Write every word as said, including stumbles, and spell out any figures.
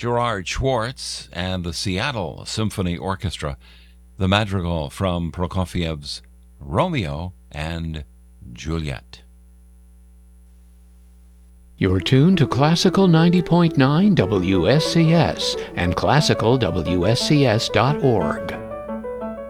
Gerard Schwartz and the Seattle Symphony Orchestra, the madrigal from Prokofiev's Romeo and Juliet. You're tuned to Classical ninety point nine W S C S and classical W S C S dot org.